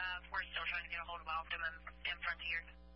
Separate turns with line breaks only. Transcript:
We're still trying to get a hold of Optimum and Frontier.